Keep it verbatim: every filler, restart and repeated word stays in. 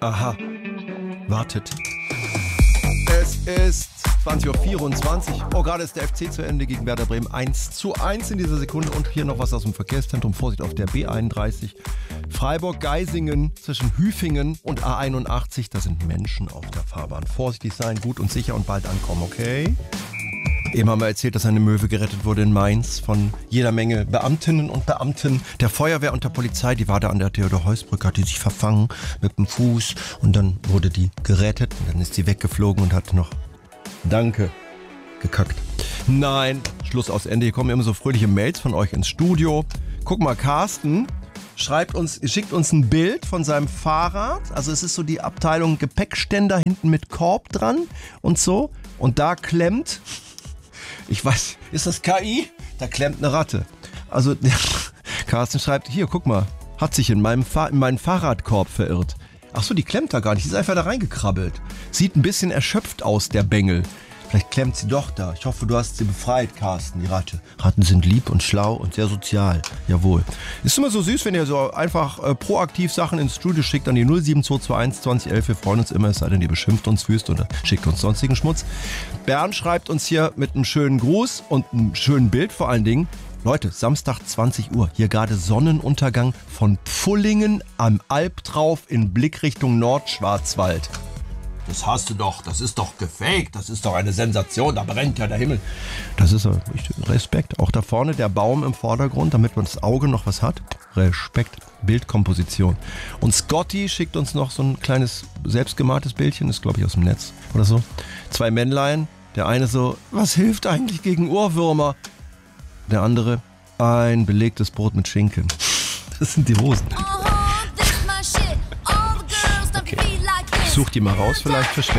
Aha. Wartet. Es ist zwanzig Uhr vierundzwanzig. Oh, gerade ist der F C zu Ende gegen Werder Bremen. eins zu eins in dieser Sekunde. Und hier noch was aus dem Verkehrszentrum. Vorsicht auf der B einunddreißig. Freiburg-Geisingen zwischen Hüfingen und A einundachtzig. Da sind Menschen auf der Fahrbahn. Vorsichtig sein, gut und sicher und bald ankommen, okay? Eben haben wir erzählt, dass eine Möwe gerettet wurde in Mainz von jeder Menge Beamtinnen und Beamten der Feuerwehr und der Polizei. Die war da an der Theodor-Heuss-Brücke, hat die sich verfangen mit dem Fuß und dann wurde die gerettet und dann ist sie weggeflogen und hat noch Danke gekackt. Nein, Schluss aus Ende. Hier kommen immer so fröhliche Mails von euch ins Studio. Guck mal, Carsten schreibt uns, schickt uns ein Bild von seinem Fahrrad. Also es ist so die Abteilung Gepäckständer hinten mit Korb dran und so. Und da klemmt... Ich weiß, ist das K I? Da klemmt eine Ratte. Also, der Carsten schreibt, hier, guck mal, hat sich in meinem Fahr- in meinen Fahrradkorb verirrt. Ach so, die klemmt da gar nicht, die ist einfach da reingekrabbelt. Sieht ein bisschen erschöpft aus, der Bengel. Vielleicht klemmt sie doch da. Ich hoffe, du hast sie befreit, Carsten, die Ratte. Ratten sind lieb und schlau und sehr sozial. Jawohl. Ist immer so süß, wenn ihr so einfach äh, proaktiv Sachen ins Studio schickt an die null sieben zwei zwei eins zwanzig elf. Wir freuen uns immer, es sei denn, ihr beschimpft uns wüst oder schickt uns sonstigen Schmutz. Bernd schreibt uns hier mit einem schönen Gruß und einem schönen Bild vor allen Dingen. Leute, Samstag zwanzig Uhr, hier gerade Sonnenuntergang von Pfullingen am Albtrauf in Blickrichtung Nordschwarzwald. Das hast du doch, das ist doch gefaked, das ist doch eine Sensation, da brennt ja der Himmel. Das ist Respekt. Auch da vorne der Baum im Vordergrund, damit man das Auge noch was hat. Respekt. Bildkomposition. Und Scotty schickt uns noch so ein kleines selbstgemaltes Bildchen, ist glaube ich aus dem Netz oder so. Zwei Männlein, der eine so, was hilft eigentlich gegen Ohrwürmer? Der andere, ein belegtes Brot mit Schinken. Das sind die Hosen. Okay. Such die mal raus, vielleicht für später.